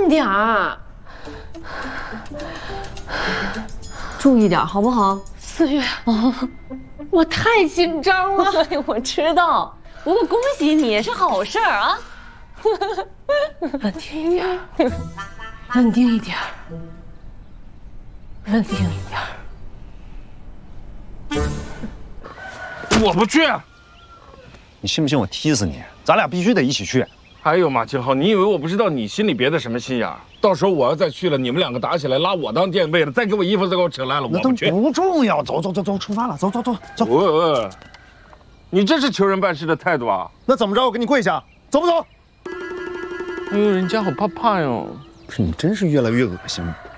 点儿，注意点好不好？4月，我太紧张了。 我知道，不过恭喜你是好事儿啊。 稳定一点，稳定一点，稳定一点。 我不去。 你信不信我踢死你？咱俩必须得一起去。 哎呦马金浩，你以为我不知道你心里别的什么心眼？到时候我要再去了，你们两个打起来，拉我当垫背的，再给我衣服，再给我扯烂了，我不去。 不重要，走，出发了，走。 你这是求人办事的态度啊？ 那怎么着？我给你跪下，走不走？ 哎呦，人家好怕哟。 不是你真是越来越恶心了。